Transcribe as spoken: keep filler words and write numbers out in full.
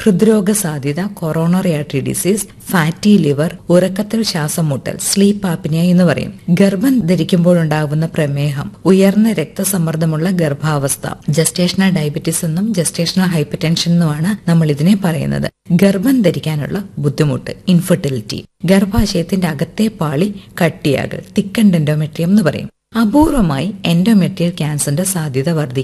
ഹൃദ്രോഗ സാധ്യത, coronary artery disease, fatty liver, ഉറക്കത്തിൽ ശ്വാസം മുട്ടൽ, സ്ലീപ്പ് ആപ്നിയ എന്ന് പറയും. ഗർഭം ധരിക്കുമ്പോഴുണ്ടാകുന്ന പ്രമേഹം, ഉയർന്ന രക്തസമ്മർദ്ദമുള്ള ഗർഭാവസ്ഥ, ജസ്റ്റേഷണൽ ഡയബറ്റീസ് എന്നും ജസ്റ്റേഷണൽ ഹൈപ്പർ ടെൻഷൻ എന്നുമാണ് നമ്മൾ ഇതിനെ പറയുന്നത്. ഗർഭം ധരിക്കാനുള്ള ബുദ്ധിമുട്ട്, ഇൻഫെർട്ടിലിറ്റി, ഗർഭാശയത്തിന്റെ അകത്തെ പാളി കട്ടിയാകൽ, തിക്കൻഡ് എൻഡോമെട്രിയം എന്ന് പറയും. അപൂർവമായി എൻഡോമെട്രിയൽ ക്യാൻസറിന്റെ സാധ്യത വർദ്ധിക്കും.